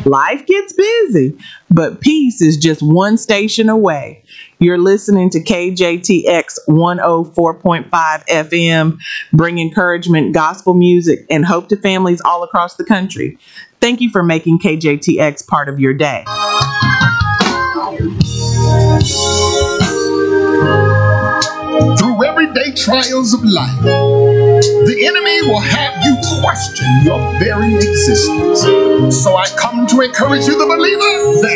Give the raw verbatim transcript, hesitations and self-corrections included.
Life gets busy, but peace is just one station away. You're listening to K J T X one oh four point five F M, bring encouragement, gospel music, and hope to families all across the country. Thank you for making K J T X part of your day. Through everyday trials of life, the enemy will have you question your very existence. So I come to encourage you, the believer, that